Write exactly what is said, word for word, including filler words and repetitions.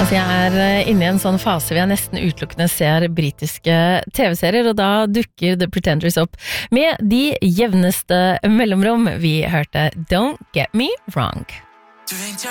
Altså jeg er inne i en sånn fase hvor jeg nesten utelukkende ser britiske T V-serier, og da dukker The Pretenders opp med de jevneste mellomrom. Vi hørte Don't Get Me Wrong.